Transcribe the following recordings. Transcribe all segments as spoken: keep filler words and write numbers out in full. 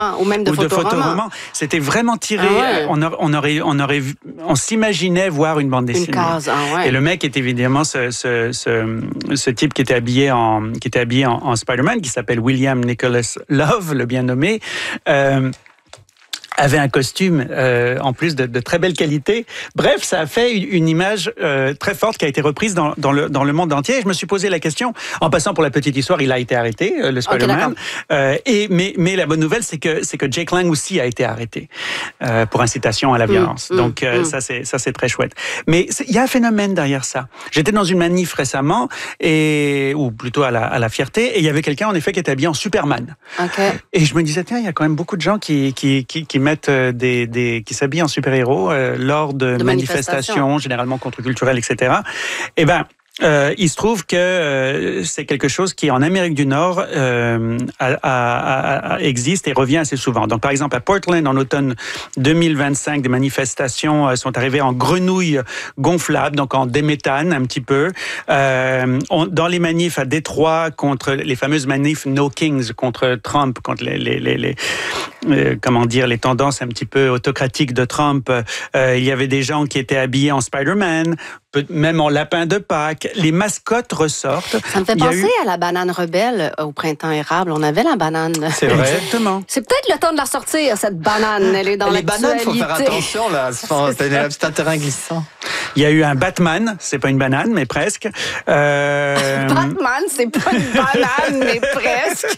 ou même de, ou de photoromans. photoromans. C'était vraiment tiré. Ah ouais. on, a, on aurait, on aurait, vu, on s'imaginait voir une bande dessinée. Une case, ah ouais. Et le mec est évidemment ce, ce, ce, ce type qui était habillé en, qui était habillé en, en Spider-Man, qui s'appelle William Nicholas Love, le bien nommé. Euh, avait un costume euh, en plus de, de très belle qualité. Bref, ça a fait une, une image euh, très forte qui a été reprise dans, dans, le, dans le monde entier. Et je me suis posé la question, en passant pour la petite histoire, il a été arrêté, euh, le Spider-Man. Okay, euh, et, mais, mais la bonne nouvelle, c'est que, c'est que Jake Lang aussi a été arrêté euh, pour incitation à la violence. Mmh, Donc euh, mmh. ça, c'est, ça, c'est très chouette. Mais il y a un phénomène derrière ça. J'étais dans une manif récemment, et, ou plutôt à la, à la Fierté, et il y avait quelqu'un, en effet, qui était habillé en Superman. Okay. Et je me disais, tiens, il y a quand même beaucoup de gens qui, qui, qui, qui mettent des, des, qui s'habillent en super-héros euh, lors de, de manifestations, manifestations, généralement contre-culturelles, et cetera. Eh ben, Euh, il se trouve que euh, c'est quelque chose qui, en Amérique du Nord, euh, a, a, a, existe et revient assez souvent. Donc, par exemple, à Portland, en automne deux mille vingt-cinq, des manifestations euh, sont arrivées en grenouilles gonflables, donc en déméthane un petit peu. Euh, on, dans les manifs à Détroit, contre les fameuses manifs No Kings, contre Trump, contre les, les, les, les euh, comment dire, les tendances un petit peu autocratiques de Trump, euh, il y avait des gens qui étaient habillés en Spider-Man, même en lapin de Pâques. Les mascottes ressortent. Ça me fait penser eu... à la banane rebelle au printemps érable. On avait la banane. C'est vrai. Exactement. C'est peut-être le temps de la sortir, cette banane. Elle est dans les l'actualité. Les bananes, il faut faire attention, là. C'est, c'est un terrain glissant. Il y a eu un Batman, c'est pas une banane, mais presque. Euh... Batman, c'est pas une banane, mais presque.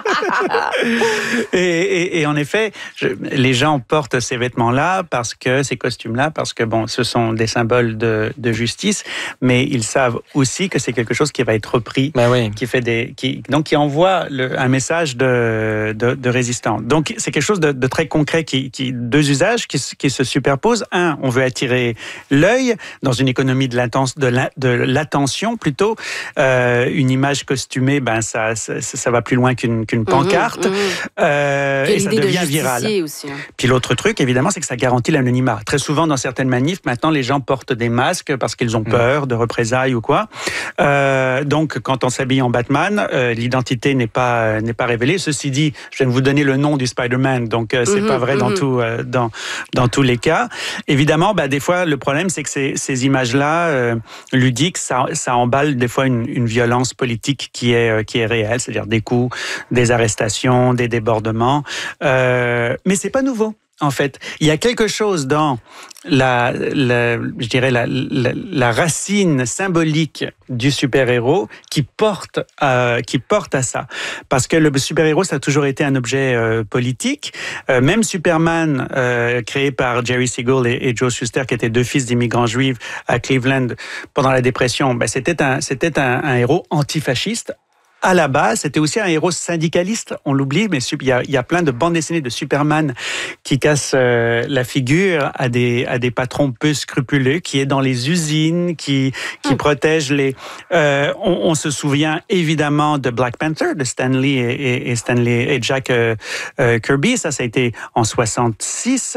et, et, et en effet, je, les gens portent ces vêtements-là, parce que ces costumes-là, parce que bon, ce sont des symboles de, de justice, mais ils savent aussi que c'est quelque chose qui va être repris, ben oui. qui fait des, qui, donc qui envoie le, un message de, de, de résistance. Donc c'est quelque chose de, de très concret, qui, qui deux usages qui, qui se superposent. Un, on veut attirer l'œil dans une économie de, de, la, de l'attention plutôt. Euh, une image costumée, ben ça, ça, ça va plus loin qu'une, qu'une pancarte, mmh, mmh. Euh, et ça devient viral. Aussi, hein. Puis l'autre truc, évidemment, c'est que ça garantit l'anonymat. Très souvent, dans certaines manifs, maintenant, les gens portent des masques parce qu'ils ont peur de représailles ou quoi. Euh, donc, quand on s'habille en Batman, euh, l'identité n'est pas n'est pas révélée. Ceci dit, je viens de vous donner le nom du Spider-Man, donc euh, c'est mmh, pas vrai mmh. dans tout euh, dans dans tous les cas. Évidemment, bah des fois, le problème, c'est que ces ces images-là euh, ludiques, ça ça emballe des fois une, une violence politique qui est euh, qui est réelle, c'est-à-dire des coups, des arrestations, des débordements. Euh, mais c'est pas nouveau. En fait, il y a quelque chose dans la, la je dirais la, la, la racine symbolique du super-héros qui porte, euh, qui porte à ça. Parce que le super-héros, ça a toujours été un objet euh, politique. Euh, même Superman, euh, créé par Jerry Siegel et, et Joe Shuster, qui étaient deux fils d'immigrants juifs à Cleveland pendant la Dépression, ben c'était un, c'était un, un héros antifasciste. À la base, c'était aussi un héros syndicaliste, on l'oublie, mais il y a, il y a plein de bandes dessinées de Superman qui cassent euh, la figure à des, à des patrons peu scrupuleux, qui est dans les usines, qui, qui mmh. protègent les... Euh, on, on se souvient évidemment de Black Panther, de Stan Lee et, et, Stanley, et Jack euh, euh, Kirby, ça, ça a été en soixante-six,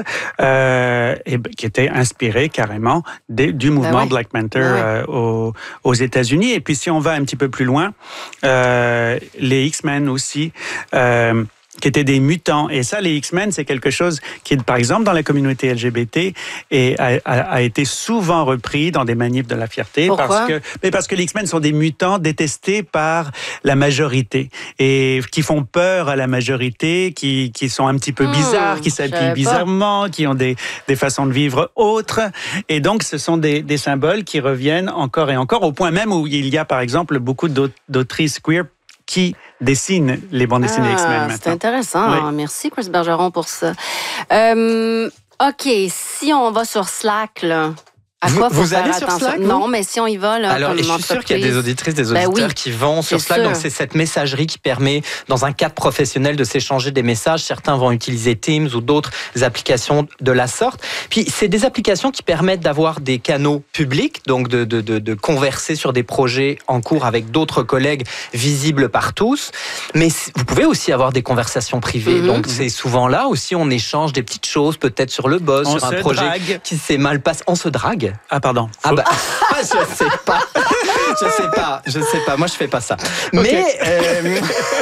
euh, et, qui était inspiré carrément de, du mouvement ben oui. Black Panther ben oui. euh, aux, aux États-Unis. Et puis si on va un petit peu plus loin... Euh, Euh, les X-Men aussi, euh, qui étaient des mutants. Et ça, les X-Men, c'est quelque chose qui, par exemple, dans la communauté L G B T, et a, a, a été souvent repris dans des manifs de la fierté. Pourquoi? Parce que, mais parce que les X-Men sont des mutants détestés par la majorité et qui font peur à la majorité, qui, qui sont un petit peu bizarres, mmh, qui s'habillent bizarrement, qui ont des, des façons de vivre autres. Et donc, ce sont des, des symboles qui reviennent encore et encore, au point même où il y a, par exemple, beaucoup d'autrices queer qui dessinent les bandes dessinées ah, X-Men maintenant. C'est intéressant. Oui. Merci, Chris Bergeron, pour ça. Euh, OK, si on va sur Slack, là... À quoi vous, faut vous faire allez attention? sur Slack? Non, mais si on y va, là, alors, comme et je suis sûr qu'il y a des auditrices, des auditeurs ben oui, qui vont sur Slack. Sûr. Donc, c'est cette messagerie qui permet, dans un cadre professionnel, de s'échanger des messages. Certains vont utiliser Teams ou d'autres applications de la sorte. Puis, c'est des applications qui permettent d'avoir des canaux publics, donc de, de, de, de converser sur des projets en cours avec d'autres collègues visibles par tous. Mais vous pouvez aussi avoir des conversations privées. Mm-hmm. Donc, c'est souvent là aussi, on échange des petites choses, peut-être sur le boss, on sur un projet drague. Qui s'est mal passé. On se drague. Slack? Ah, pardon. Ah bah, je sais pas. Je sais pas. Je sais pas. Moi, je fais pas ça. Mais, okay. euh,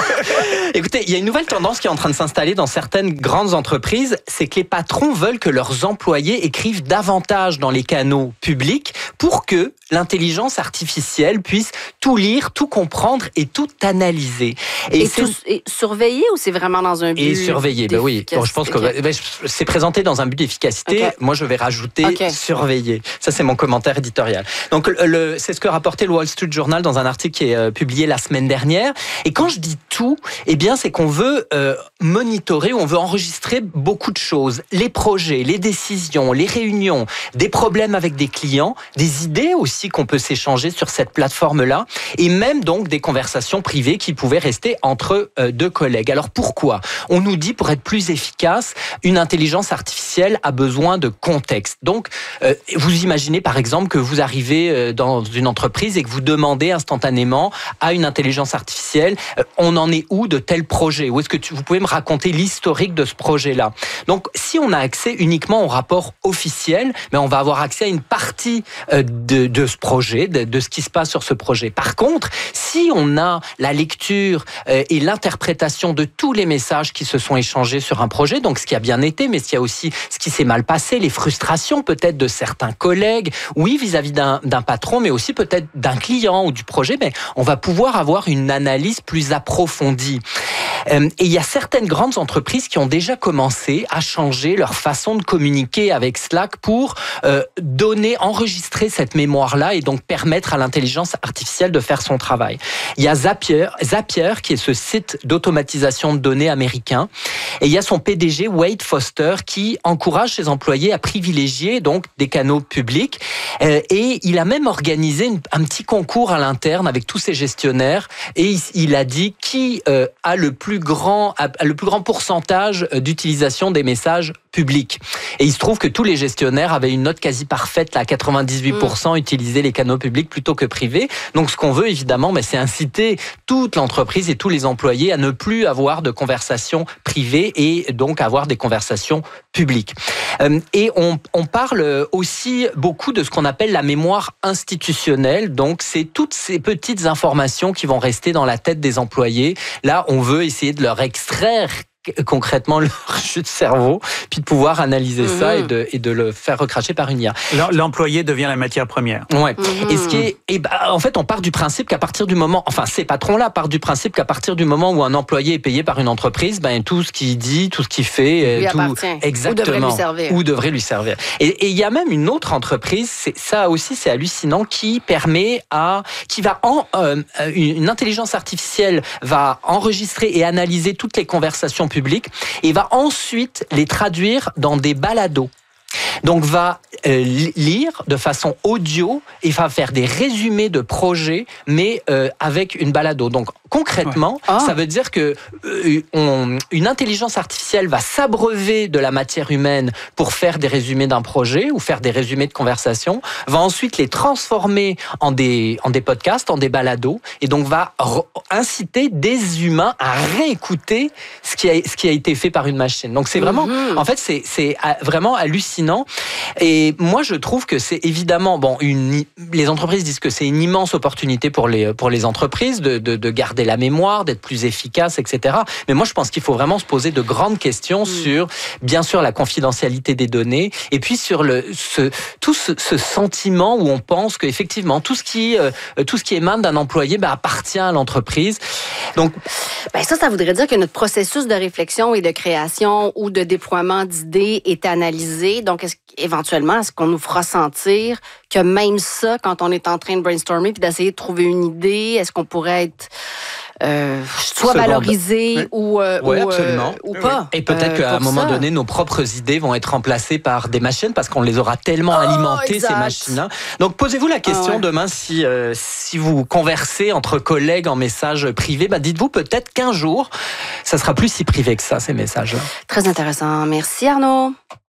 écoutez, il y a une nouvelle tendance qui est en train de s'installer dans certaines grandes entreprises, c'est que les patrons veulent que leurs employés écrivent davantage dans les canaux publics pour que l'intelligence artificielle puisse tout lire, tout comprendre et tout analyser. Et, et, tout, et surveiller ou c'est vraiment dans un but Et surveiller, ben oui. Bon, je pense que okay. ben, c'est présenté dans un but d'efficacité. Okay. Moi, je vais rajouter okay. surveiller. Ça, c'est mon commentaire éditorial. Donc, le, c'est ce que rapportait le Wall Street Journal dans un article qui est euh, publié la semaine dernière. Et quand je dis tout, eh bien, c'est qu'on veut euh, monitorer, on veut enregistrer beaucoup de choses. Les projets, les décisions, les réunions, des problèmes avec des clients, des idées aussi qu'on peut s'échanger sur cette plateforme-là, et même donc des conversations privées qui pouvaient rester entre euh, deux collègues. Alors pourquoi ? On nous dit, pour être plus efficace, une intelligence artificielle a besoin de contexte. Donc, euh, vous imaginez par exemple que vous arrivez euh, dans une entreprise et que vous demandez instantanément à une intelligence artificielle, euh, on en est où de tel projet ? Ou est-ce que tu, vous pouvez me raconter l'historique de ce projet-là ? Donc, si on a accès uniquement au rapport officiel, mais on va avoir accès à une partie euh, de, de ce projet, de, de ce qui se passe sur ce projet. Par contre, si on a la lecture euh, et l'interprétation de tous les messages qui se sont échangés sur un projet, donc ce qui a bien été, mais il y a aussi ce qui s'est mal passé, les frustrations peut-être de certains collègues, oui, vis-à-vis d'un, d'un patron, mais aussi peut-être d'un client ou du projet, mais on va pouvoir avoir une analyse plus approfondie. Euh, et il y a certaines grandes entreprises qui ont déjà commencé à changer leur façon de communiquer avec Slack pour euh, donner, enregistrer cette mémoire-là et donc permettre à l'intelligence artificielle de faire son travail. Il y a Zapier, Zapier qui est ce site d'automatisation de données américain, et il y a son P D G Wade Foster qui encourage ses employés à privilégier donc des canaux publics, euh, et il a même organisé une, un petit concours à l'interne avec tous ses gestionnaires, et il, il a dit qui euh, a le plus grand a le plus grand pourcentage d'utilisation des messages publics. Et il se trouve que tous les gestionnaires avaient une note quasi parfaite, là, quatre-vingt-dix-huit pour cent mmh. utiliser les canaux publics plutôt que privés. Donc ce qu'on veut évidemment, ben, c'est inciter toute l'entreprise et tous les employés à ne plus avoir de conversations privées et donc avoir des conversations publiques. Euh, et on, on parle aussi beaucoup de ce qu'on appelle la mémoire institutionnelle. Donc c'est toutes ces petites informations qui vont rester dans la tête des employés. Là, on veut essayer de leur extraire concrètement leur jus de cerveau, puis de pouvoir analyser mmh. ça et de, et de le faire recracher par une I A. L'employé devient la matière première. Ouais. Mmh. Et ce qui est, et bah, en fait, on part du principe qu'à partir du moment, enfin, ces patrons-là partent du principe qu'à partir du moment où un employé est payé par une entreprise, ben tout ce qu'il dit, tout ce qu'il fait, lui tout appartient. Exactement, ou devrait lui servir. Ou devrait lui servir. Et il y a même une autre entreprise, c'est, ça aussi, c'est hallucinant, qui permet à, qui va en, euh, une intelligence artificielle va enregistrer et analyser toutes les conversations public et va ensuite les traduire dans des balados. Donc va euh, lire de façon audio et va faire des résumés de projets, mais euh, avec une balado. Donc concrètement, ouais. ah. ça veut dire que euh, on, une intelligence artificielle va s'abreuver de la matière humaine pour faire des résumés d'un projet ou faire des résumés de conversation, va ensuite les transformer en des en des podcasts, en des balados, et donc va re- inciter des humains à réécouter ce qui a ce qui a été fait par une machine. Donc c'est vraiment, mm-hmm. en fait, c'est c'est vraiment hallucinant. Et moi, je trouve que c'est évidemment, bon, une, les entreprises disent que c'est une immense opportunité pour les, pour les entreprises de, de, de garder la mémoire, d'être plus efficaces, et cetera. Mais moi, je pense qu'il faut vraiment se poser de grandes questions mmh. sur, bien sûr, la confidentialité des données, et puis sur le, ce, tout ce, ce sentiment où on pense qu'effectivement, tout ce qui, euh, tout ce qui émane d'un employé, ben, appartient à l'entreprise. Donc, ben ça, ça voudrait dire que notre processus de réflexion et de création ou de déploiement d'idées est analysé. Donc, est-ce éventuellement, est-ce qu'on nous fera sentir que même ça, quand on est en train de brainstormer puis d'essayer de trouver une idée, est-ce qu'on pourrait être euh, soit Seconde. valorisé oui. ou, euh, oui, ou, absolument. Euh, ou pas? Et peut-être euh, qu'à un moment ça. donné, nos propres idées vont être remplacées par des machines parce qu'on les aura tellement oh, alimentées, exact. ces machines-là. Donc, posez-vous la question ah, ouais. demain si, euh, si vous conversez entre collègues en messages privés, bah, dites-vous peut-être qu'un jour, ça sera plus si privé que ça, ces messages-là. Très intéressant. Merci Arnaud.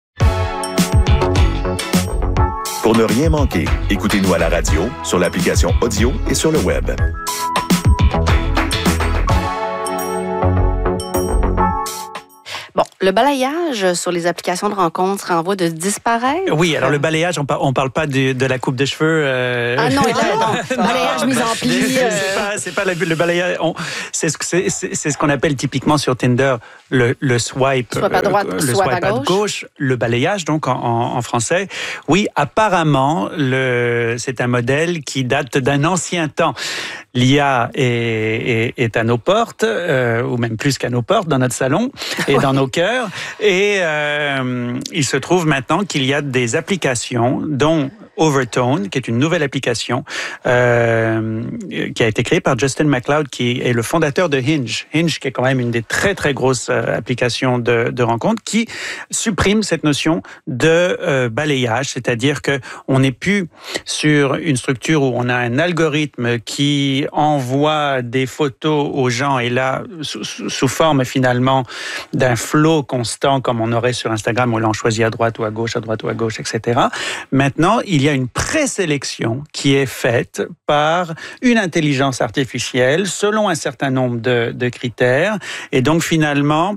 Pour ne rien manquer, écoutez-nous à la radio, sur l'application audio et sur le web. Bon, Le balayage sur les applications de rencontres serait en voie de disparaître? Oui, alors le balayage, on ne parle pas de, de la coupe de cheveux. Euh... Ah non, non, non. Balayage mis en pli. Euh... C'est pas, c'est pas le, le balayage. On, c'est, ce, c'est, c'est ce qu'on appelle typiquement sur Tinder le, le swipe. Swipe à droite, euh, le swipe, swipe à, à gauche. gauche. Le balayage, donc en, en, en français. Oui, apparemment, le, c'est un modèle qui date d'un ancien temps. L'I A est, est, est à nos portes, euh, ou même plus qu'à nos portes, dans notre salon et dans nos cœurs. Et euh, il se trouve maintenant qu'il y a des applications, dont Overtone, qui est une nouvelle application euh, qui a été créée par Justin McLeod, qui est le fondateur de Hinge. Hinge, qui est quand même une des très, très grosses applications de, de rencontres, qui supprime cette notion de euh, balayage, c'est-à-dire qu'on n'est plus sur une structure où on a un algorithme qui envoie des photos aux gens, et là, sous, sous forme finalement d'un flow constant, comme on aurait sur Instagram, où l'on choisit à droite ou à gauche, à droite ou à gauche, et cetera. Maintenant, il y a une présélection qui est faite par une intelligence artificielle selon un certain nombre de, de critères. Et donc, finalement,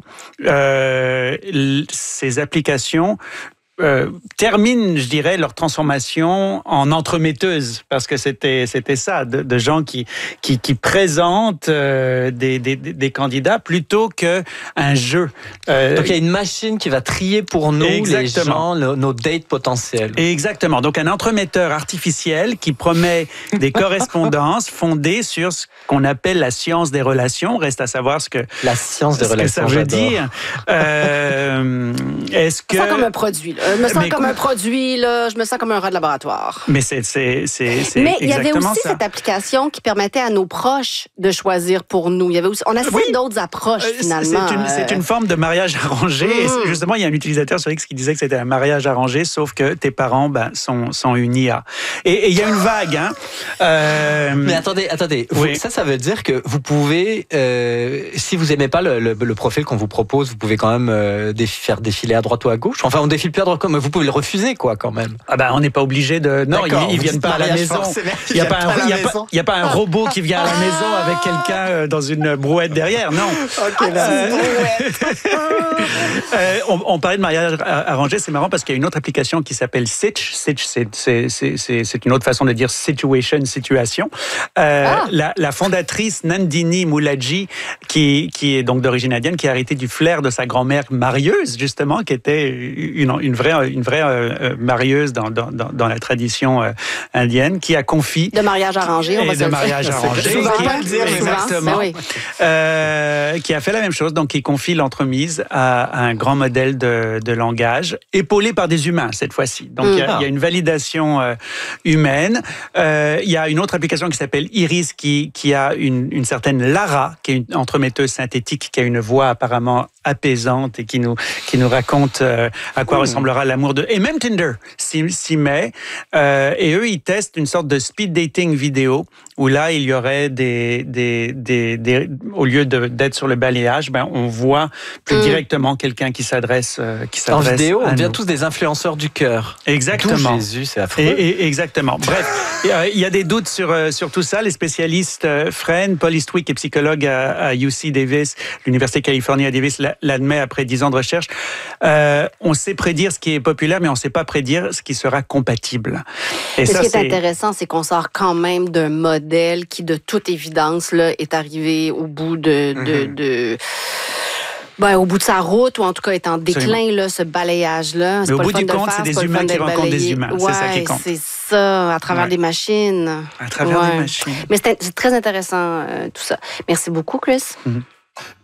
euh, ces applications Euh, terminent, je dirais, leur transformation en entremetteuse, parce que c'était c'était ça, de, de gens qui qui, qui présentent euh, des, des des candidats plutôt que un jeu. Euh, Donc il y a une machine qui va trier pour nous exactement. les gens, nos dates potentiels. Exactement. Donc un entremetteur artificiel qui promet des correspondances fondées sur ce qu'on appelle la science des relations. Reste à savoir ce que la science des ce relations. Que ça veut dire. Euh, est-ce que ça sent comme un produit là. Je me sens mais comme un produit, là. Je me sens comme un rat de laboratoire. Mais c'est, c'est, c'est, c'est mais il y avait aussi ça. cette application qui permettait à nos proches de choisir pour nous. Il y avait aussi, on a oui. d'autres approches, finalement. C'est une, c'est une forme de mariage arrangé. Mmh. Et justement, il y a un utilisateur sur X qui disait que c'était un mariage arrangé, sauf que tes parents ben, sont, sont une I A. Et il y a une vague. Hein. Euh... Mais attendez, attendez. Oui. Vous, ça, ça veut dire que vous pouvez, euh, si vous n'aimez pas le, le, le profil qu'on vous propose, vous pouvez quand même euh, déf- faire défiler à droite ou à gauche. Enfin, on défile plus à droite, mais vous pouvez le refuser, quoi, quand même. Ah ben, on n'est pas obligé de. Non, ils, ils viennent pas à la maison. Il n'y a pas un, il y a pas, il y a pas un robot qui vient à la maison avec quelqu'un dans une brouette derrière, non. Ok, là. Euh, euh, on, on parlait de mariage arrangé, c'est marrant parce qu'il y a une autre application qui s'appelle Sitch. Sitch, c'est, c'est, c'est, c'est, c'est une autre façon de dire situation, situation. Euh, ah. la, la fondatrice Nandini Moulaji, qui, qui est donc d'origine indienne, qui a hérité du flair de sa grand-mère marieuse, justement, qui était une, une vraie, une vraie euh, marieuse dans, dans, dans la tradition euh, indienne, qui a confié... De mariage arrangé, on va se dire. De mariage arrangé. Souvent, qui, le dire, exactement. Oui. Euh, qui a fait la même chose, donc qui confie l'entremise à, à un grand modèle de, de langage, épaulé par des humains, cette fois-ci. Donc, il mm. y, y a une validation euh, humaine. Euh, il y a une autre application qui s'appelle Iris, qui, qui a une, une certaine Lara, qui est une entremetteuse synthétique, qui a une voix apparemment apaisante et qui nous, qui nous raconte euh, à quoi mmh. ressemblera l'amour de... Et même Tinder s'y, s'y met. Euh, et eux, ils testent une sorte de speed dating vidéo où là, il y aurait des... des, des, des au lieu de, d'être sur le balayage, ben, on voit plus mmh. directement quelqu'un qui s'adresse, euh, qui s'adresse en vidéo, à on devient nous. tous des influenceurs du cœur. Exactement. D'où Jésus, c'est affreux. Et, et, exactement. Bref, il y a des doutes sur, sur tout ça. Les spécialistes, Fresne, Paul Eastwick, est psychologue à, à U C Davis, l'Université de Californie à Davis, l'admet après dix ans de recherche. Euh, on sait prédire ce qui est populaire, mais on ne sait pas prédire ce qui sera compatible. Et mais ça, ce qui est, c'est intéressant, c'est qu'on sort quand même d'un modèle qui, de toute évidence, là, est arrivé au bout de... de, mm-hmm. de... Ben, au bout de sa route, ou en tout cas est en déclin, là, ce balayage-là. C'est mais au bout du compte, c'est des humains qui rencontrent des humains. Ouais, c'est ça qui compte. C'est ça, à travers ouais. des machines. À travers ouais. des machines. Mais c'est, c'est très intéressant, euh, tout ça. Merci beaucoup, Chris. Mm-hmm.